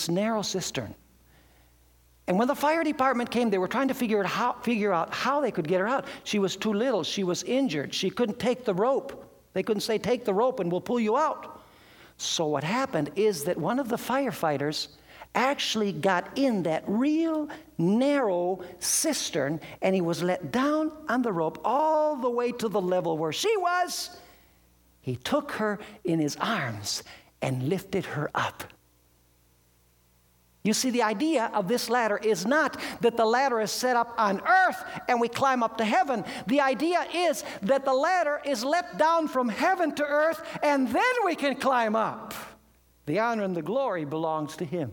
this narrow cistern. And when the fire department came, they were trying to figure out how they could get her out. She was too little. She was injured. She couldn't take the rope. They couldn't say, take the rope and we'll pull you out. So what happened is that one of the firefighters actually got in that real narrow cistern, and he was let down on the rope all the way to the level where she was. He took her in his arms and lifted her up. You see, the idea of this ladder is not that the ladder is set up on earth and we climb up to heaven. The idea is that the ladder is let down from heaven to earth, and then we can climb up. The honor and the glory belongs to him.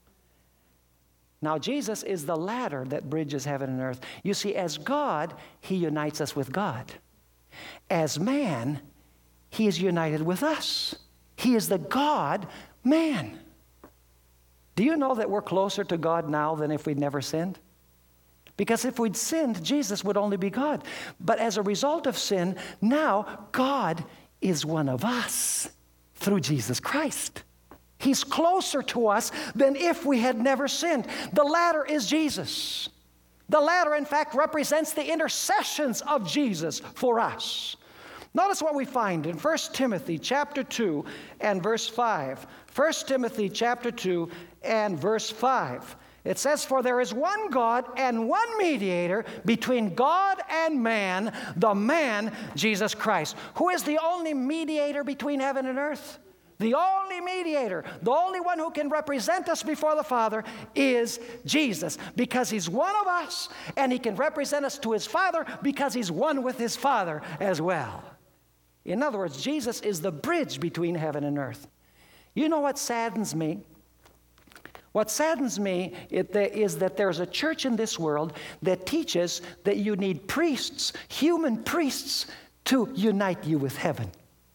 Now, Jesus is the ladder that bridges heaven and earth. You see, as God, he unites us with God. As man, he is united with us. He is the God-man. Do you know that we're closer to God now than if we'd never sinned? Because if we'd sinned, Jesus would only be God. But as a result of sin, now God is one of us through Jesus Christ. He's closer to us than if we had never sinned. The ladder is Jesus. The ladder, in fact, represents the intercessions of Jesus for us. Notice what we find in 1 Timothy chapter 2 and verse 5. 1 Timothy chapter 2 and verse 5. It says, for there is one God and one mediator between God and man, the man, Jesus Christ. Who is the only mediator between heaven and earth? The only mediator, the only one who can represent us before the Father is Jesus, because he's one of us, and he can represent us to his Father because he's one with his Father as well. In other words, Jesus is the bridge between heaven and earth. You know what saddens me? What saddens me is that there's a church in this world that teaches that you need priests, human priests, to unite you with heaven.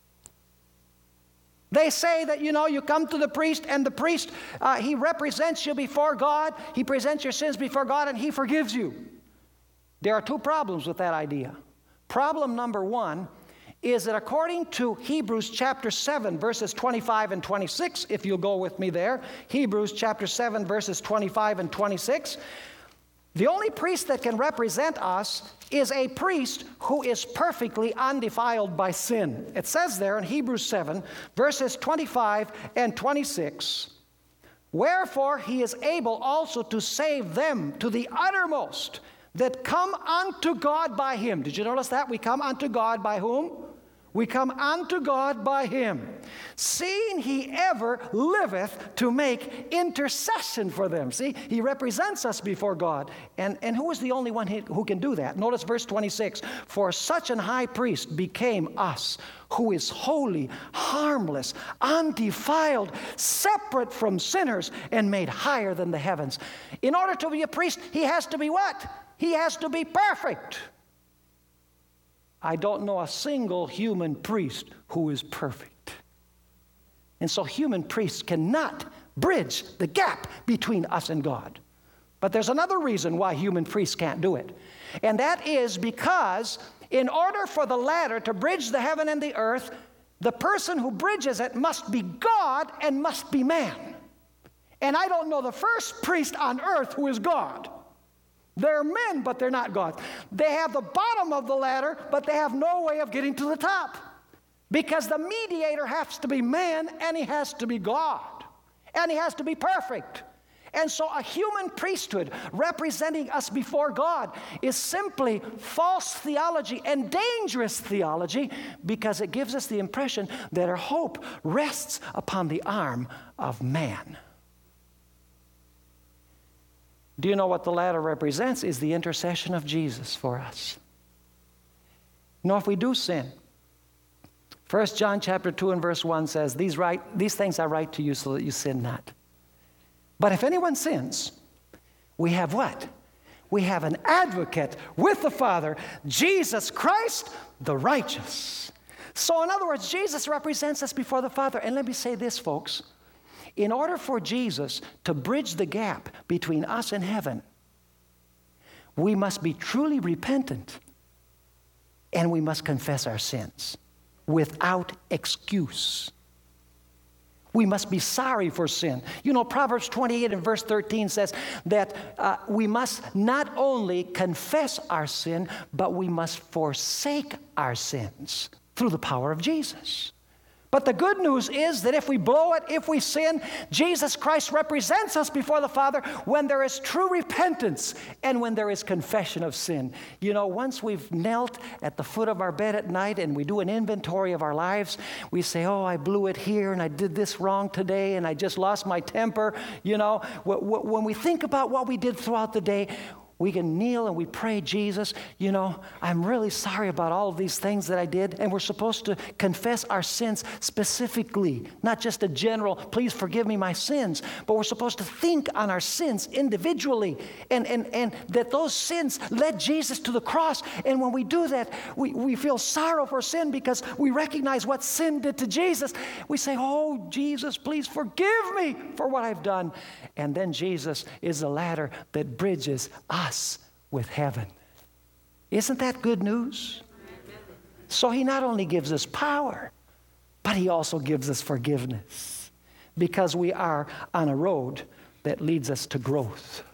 They say that, you come to the priest, and the priest, he represents you before God. He presents your sins before God, and he forgives you. There are two problems with that idea. Problem number one is that according to Hebrews chapter 7, verses 25 and 26, if you'll go with me there, Hebrews chapter 7, verses 25 and 26, the only priest that can represent us is a priest who is perfectly undefiled by sin. It says there in Hebrews 7, verses 25 and 26, wherefore he is able also to save them to the uttermost that come unto God by him. Did you notice that? We come unto God by whom? We come unto God by him, seeing he ever liveth to make intercession for them. See, he represents us before God. And who is the only one who can do that? Notice verse 26. For such an high priest became us, who is holy, harmless, undefiled, separate from sinners, and made higher than the heavens. In order to be a priest, he has to be what? He has to be perfect. I don't know a single human priest who is perfect. And so human priests cannot bridge the gap between us and God. But there's another reason why human priests can't do it. And that is because in order for the ladder to bridge the heaven and the earth, the person who bridges it must be God and must be man. And I don't know the first priest on earth who is God. They're men, but they're not God. They have the bottom of the ladder, but they have no way of getting to the top. Because the mediator has to be man, and he has to be God. And he has to be perfect. And so a human priesthood representing us before God is simply false theology and dangerous theology, because it gives us the impression that our hope rests upon the arm of man. Do you know what the ladder represents? Is the intercession of Jesus for us. If we do sin, 1 John chapter 2 and verse 1 says, these things I write to you so that you sin not. But if anyone sins, we have what? We have an advocate with the Father, Jesus Christ, the righteous. So in other words, Jesus represents us before the Father. And let me say this, folks. In order for Jesus to bridge the gap between us and heaven, we must be truly repentant, and we must confess our sins without excuse. We must be sorry for sin. You know, Proverbs 28 and verse 13 says that we must not only confess our sin, but we must forsake our sins through the power of Jesus. But the good news is that if we blow it, if we sin, Jesus Christ represents us before the Father when there is true repentance and when there is confession of sin. You know, once we've knelt at the foot of our bed at night and we do an inventory of our lives, we say, oh, I blew it here and I did this wrong today and I just lost my temper. You know, when we think about what we did throughout the day, we can kneel and we pray, Jesus, you know, I'm really sorry about all of these things that I did. And we're supposed to confess our sins specifically, not just a general, please forgive me my sins, but we're supposed to think on our sins individually and that those sins led Jesus to the cross. And when we do that, we feel sorrow for sin because we recognize what sin did to Jesus. We say, oh, Jesus, please forgive me for what I've done. And then Jesus is the ladder that bridges us with heaven. Isn't that good news? So he not only gives us power, but he also gives us forgiveness because we are on a road that leads us to growth.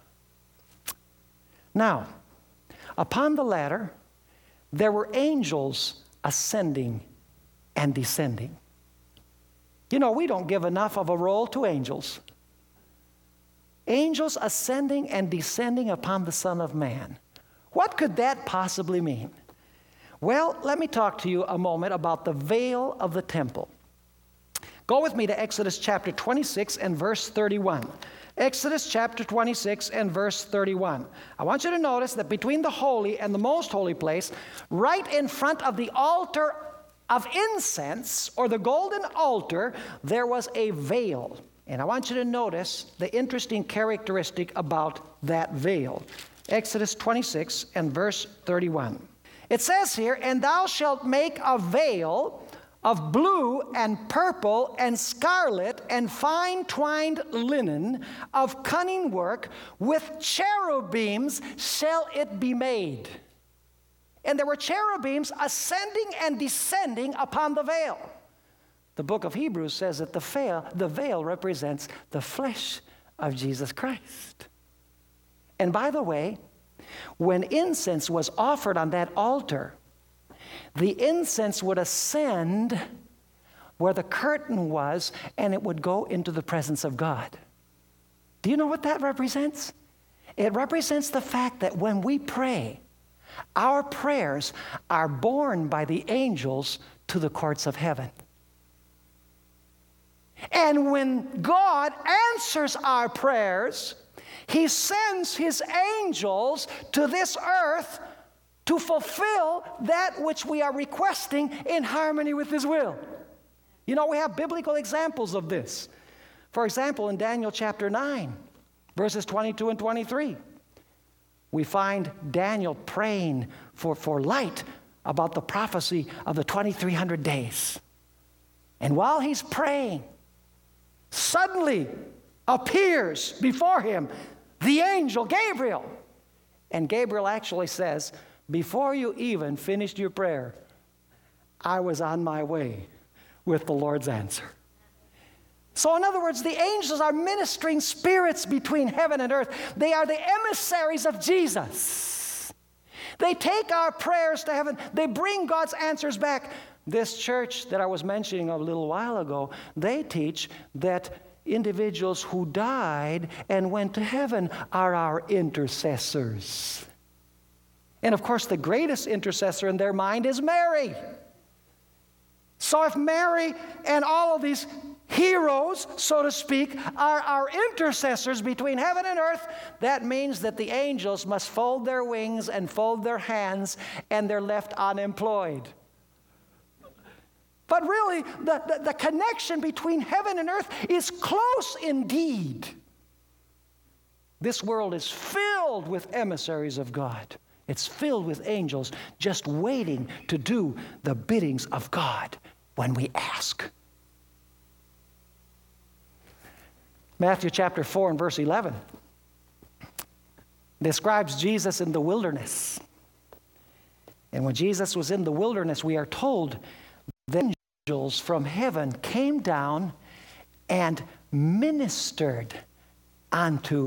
Now, upon the ladder, there were angels ascending and descending. You know, we don't give enough of a role to angels. Angels ascending and descending upon the Son of Man. What could that possibly mean? Well, let me talk to you a moment about the veil of the temple. Go with me to Exodus chapter 26 and verse 31. Exodus chapter 26 and verse 31. I want you to notice that between the holy and the most holy place, right in front of the altar of incense, or the golden altar, there was a veil. And I want you to notice the interesting characteristic about that veil. Exodus 26 and verse 31. It says here, and thou shalt make a veil of blue and purple and scarlet and fine twined linen of cunning work, with cherubims shall it be made. And there were cherubims ascending and descending upon the veil. The book of Hebrews says that the veil represents the flesh of Jesus Christ. And by the way, when incense was offered on that altar, the incense would ascend where the curtain was, and it would go into the presence of God. Do you know what that represents? It represents the fact that when we pray, our prayers are borne by the angels to the courts of heaven. And when God answers our prayers, he sends his angels to this earth to fulfill that which we are requesting in harmony with his will. You know, we have biblical examples of this. For example, in Daniel chapter 9, verses 22 and 23, we find Daniel praying for light about the prophecy of the 2300 days. And while he's praying, suddenly appears before him the angel Gabriel. And Gabriel actually says, before you even finished your prayer, I was on my way with the Lord's answer. So in other words, the angels are ministering spirits between heaven and earth. They are the emissaries of Jesus. They take our prayers to heaven. They bring God's answers back. This church that I was mentioning a little while ago, they teach that individuals who died and went to heaven are our intercessors. And of course, the greatest intercessor in their mind is Mary. So if Mary and all of these heroes, so to speak, are our intercessors between heaven and earth, that means that the angels must fold their wings and fold their hands, and they're left unemployed. But really, the connection between heaven and earth is close indeed. This world is filled with emissaries of God. It's filled with angels just waiting to do the biddings of God when we ask. Matthew chapter 4 and verse 11 describes Jesus in the wilderness. And when Jesus was in the wilderness, we are told that angels from heaven came down and ministered unto